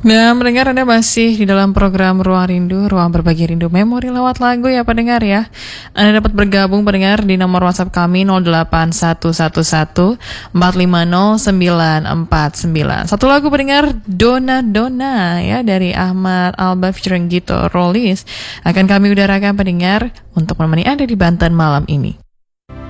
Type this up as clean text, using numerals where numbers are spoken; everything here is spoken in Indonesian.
Nah, mendengar Anda masih di dalam program Ruang Rindu, Ruang Berbagi Rindu Memori lewat lagu ya pendengar ya. Anda dapat bergabung pendengar di nomor WhatsApp kami 08111 450 949. Satu lagu pendengar, Dona Dona ya dari Ahmad Albar featuring Gito Rollis akan kami udarakan pendengar untuk menemani Anda di Banten malam ini.